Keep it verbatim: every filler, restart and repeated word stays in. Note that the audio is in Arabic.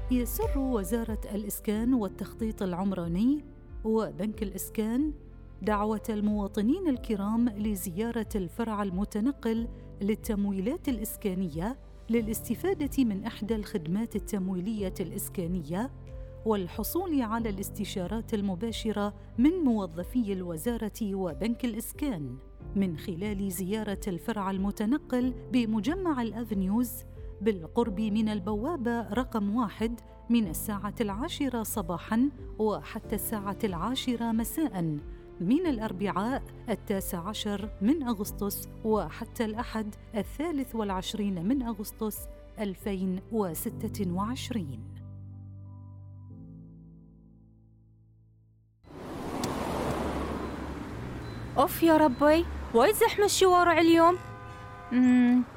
يسر وزارة الإسكان والتخطيط العمراني وبنك الإسكان دعوة المواطنين الكرام لزيارة الفرع المتنقل للتمويلات الإسكانية للاستفادة من إحدى الخدمات التمويلية الإسكانية والحصول على الاستشارات المباشرة من موظفي الوزارة وبنك الإسكان من خلال زيارة الفرع المتنقل بمجمع الأفنيوز بالقرب من البوابة رقم واحد من الساعة العاشرة صباحاً وحتى الساعة العاشرة مساءً من الأربعاء التاسع عشر من أغسطس وحتى الأحد الثالث والعشرين من أغسطس ألفين وستة وعشرين. أوف يا ربي، وايد زحمة الشوارع اليوم. مم.